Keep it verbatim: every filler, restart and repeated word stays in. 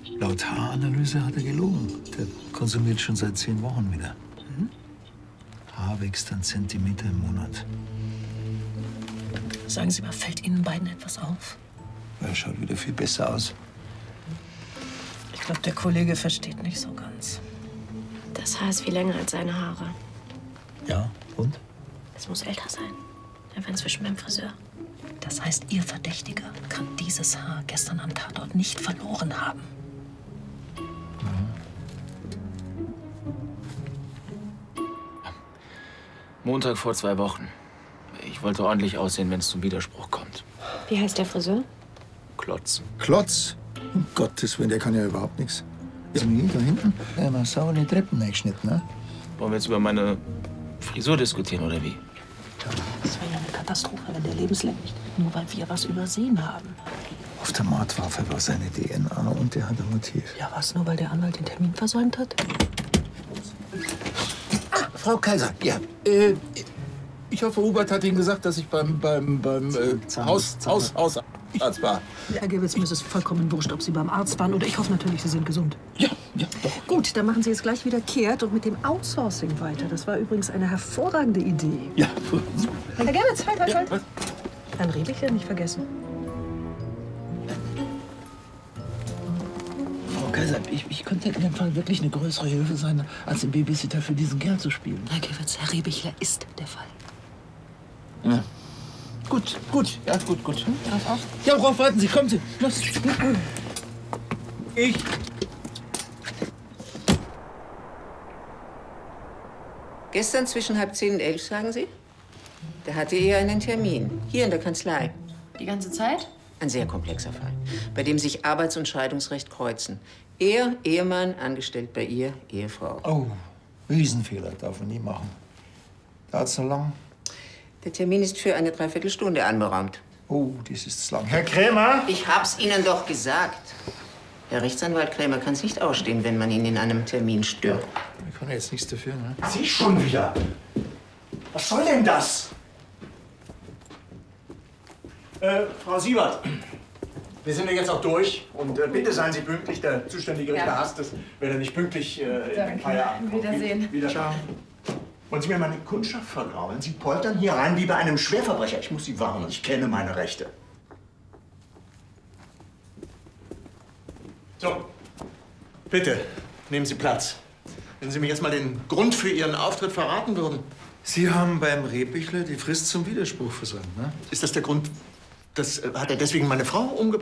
Laut Haaranalyse hat er gelogen. Der konsumiert schon seit zehn Wochen wieder. Mhm. Haar wächst ein Zentimeter im Monat. Sagen Sie mal, fällt Ihnen beiden etwas auf? Er schaut wieder viel besser aus. Ich glaube, der Kollege versteht nicht so ganz. Das Haar ist viel länger als seine Haare. Ja, und? Es muss älter sein. Er war inzwischen beim Friseur. Das heißt, Ihr Verdächtiger kann dieses Haar gestern am Tatort nicht verloren haben. Montag vor zwei Wochen. Ich wollte ordentlich aussehen, wenn es zum Widerspruch kommt. Wie heißt der Friseur? Klotz. Klotz? Um Gottes Willen, der kann ja überhaupt nichts. Ist mir hier da hinten? Der hat mal sauber die Treppen eingeschnitten, ne? Wollen wir jetzt über meine Frisur diskutieren, oder wie? Das wäre ja eine Katastrophe, wenn der lebenslänglich, nur weil wir was übersehen haben. Auf der Mordwaffe war seine D N A und der hat ein Motiv. Ja, was, nur weil der Anwalt den Termin versäumt hat? Ah, Frau Kaiser, ja. Äh, ich hoffe, Hubert hat Ihnen gesagt, dass ich beim, beim, beim äh, Haus, Haus, Hausarzt war. Herr Gewitz, mir ist es vollkommen wurscht, ob Sie beim Arzt waren oder ich hoffe natürlich, Sie sind gesund. Ja, ja, doch. Gut, dann machen Sie jetzt gleich wieder kehrt und mit dem Outsourcing weiter. Das war übrigens eine hervorragende Idee. Ja. Herr Gewitz, halt, halt, halt. Was? Herrn Rehbichler nicht vergessen. Frau Kaiser, ich, ich könnte in dem Fall wirklich eine größere Hilfe sein, als den Babysitter für diesen Kerl zu spielen. Herr Gewitz, Herr Rehbichler ist der Fall. Ja. Gut, gut, ja, gut, gut. Hm? Ja, Frau, warten Sie, kommen Sie. Los. Ich. Gestern zwischen halb zehn und elf, sagen Sie? Da hatte er einen Termin. Hier in der Kanzlei. Die ganze Zeit? Ein sehr komplexer Fall, bei dem sich Arbeits- und Scheidungsrecht kreuzen. Er, Ehemann, angestellt bei ihr, Ehefrau. Oh, Riesenfehler, darf man nie machen. Dauert's noch lang? Der Termin ist für eine Dreiviertelstunde anberaumt. Oh, das ist zu lang. Herr Krämer! Ich hab's Ihnen doch gesagt. Herr Rechtsanwalt Krämer kann es nicht ausstehen, wenn man ihn in einem Termin stört. Ich kann ja jetzt nichts dafür, ne? Sie schon wieder? Was soll denn das? Äh, Frau Siebert, wir sind ja jetzt auch durch. Und äh, bitte seien Sie pünktlich. Der zuständige Richter Ja. hasst es, wenn er nicht pünktlich äh, in Danke. den Feierabend kommt. Wiedersehen. Wiederschauen. Wollen Sie mir meine Kundschaft vergraulen? Sie poltern hier rein wie bei einem Schwerverbrecher. Ich muss Sie warnen, ich kenne meine Rechte. So, bitte, nehmen Sie Platz. Wenn Sie mir jetzt mal den Grund für Ihren Auftritt verraten würden. Sie haben beim Rehbichler die Frist zum Widerspruch versäumt, ne? Ist das der Grund, das, äh, hat er deswegen meine Frau umgebracht?